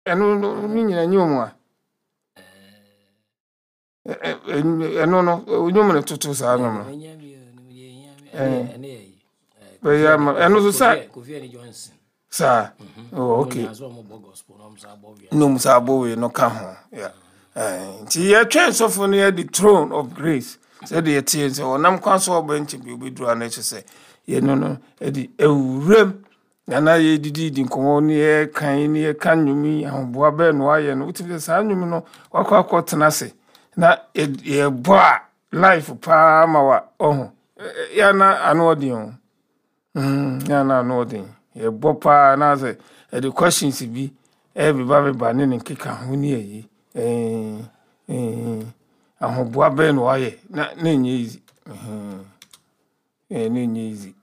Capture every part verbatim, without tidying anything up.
eno no ni nyina nyomu a eno no nyomu ne toto sa nyomu no eh But um, and also say, sir, oh, okay. No, Musabo, no come home. Yeah. See, a chance of near the throne of grace. Said the tears or Nam Council bench will be drawn. Nature say, ye no, no, Eddie, a rim. And I did in Comonia, can you can you me and Boaben, why and what if the son you know, or quite tenacity. Now, a boy life, Palma, oh, Yana, an audion. Mm, yeah, no, no, thing. A bopa, and as a the questions be every baby banning and kick a honey, eh, eh, and her boa ben why, not name easy, eh, name easy,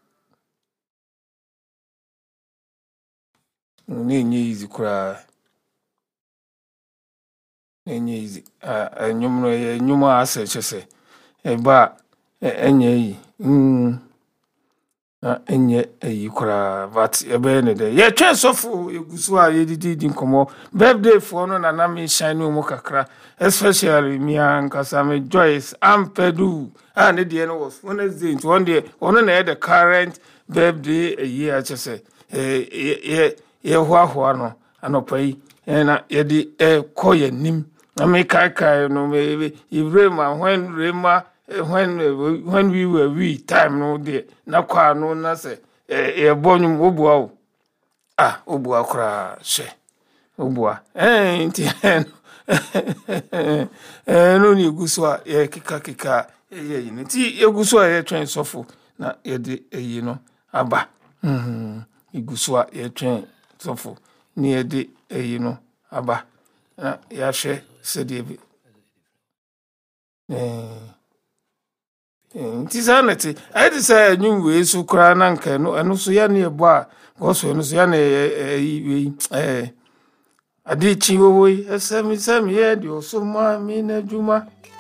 name easy cry, name easy, a numerous, numerous, say, a bar, any, hm. Na enye eyi kura but ebe ne de ye twa sofo egusu a ye didi di nkomo birthday for no na na me shine mu kakra especially me ankasa me Joyce Ampedu and the no was Wednesday one day ono na the current birthday a year chese eh ye ye hwa hwa no anopai na ye di e koye nim na me kai kai no me Ibrahim when Rema when when we were we time no there na kwa no na se e bonum obua ah obua kra she obua eh nti eh no ni guso a ye kika kika ye yi nti ye guso a ye twen sofo na ye de eyi no aba mhm iguso a ye twen sofo ni ye de eyi no aba na ya hwe se de bi eh nti sanity I dey say anyu we so kra na nka no eno so ya na ebo a go so eno so ya na eh eh ade chi wo wo esemi semi ye de so ma mi na djuma